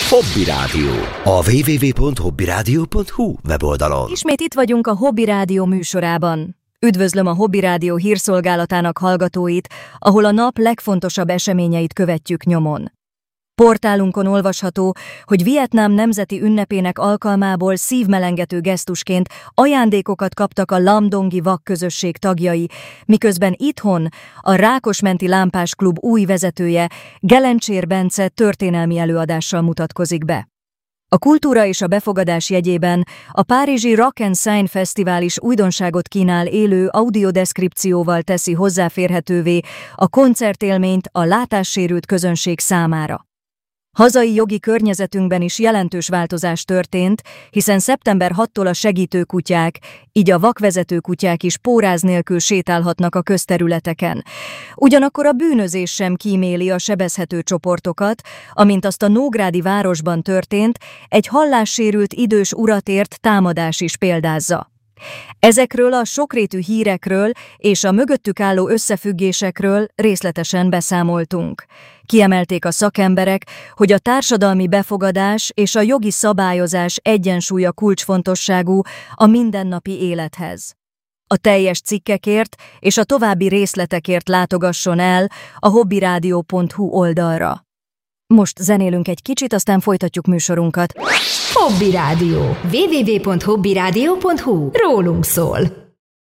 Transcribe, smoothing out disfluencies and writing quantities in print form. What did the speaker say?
Hobby Rádió. A www.hobbyradio.hu weboldalon. Ismét itt vagyunk a Hobby Rádió műsorában. Üdvözlöm a Hobby Rádió hírszolgálatának hallgatóit, ahol a nap legfontosabb eseményeit követjük nyomon. Portálunkon olvasható, hogy Vietnám nemzeti ünnepének alkalmából szívmelengető gesztusként ajándékokat kaptak a lamdongi vakközösség tagjai, miközben itthon a Rákosmenti Lámpás Klub új vezetője, Gelencsér Bence történelmi előadással mutatkozik be. A kultúra és a befogadás jegyében a párizsi Rock and Sign Fesztivál is újdonságot kínál, élő audiodeszkripcióval teszi hozzáférhetővé a koncertélményt a látássérült közönség számára. Hazai jogi környezetünkben is jelentős változás történt, hiszen szeptember 6-tól a segítőkutyák, így a vakvezető kutyák is póráz nélkül sétálhatnak a közterületeken. Ugyanakkor a bűnözés sem kíméli a sebezhető csoportokat, amint azt a nógrádi városban történt, egy hallássérült idős urat ért támadás is példázza. Ezekről a sokrétű hírekről és a mögöttük álló összefüggésekről részletesen beszámoltunk. Kiemelték a szakemberek, hogy a társadalmi befogadás és a jogi szabályozás egyensúlya kulcsfontosságú a mindennapi élethez. A teljes cikkekért és a további részletekért látogasson el a hobbyradio.hu oldalra. Most zenélünk egy kicsit, aztán folytatjuk műsorunkat. Hobby Rádió. www.hobbyradio.hu. Rólunk szól.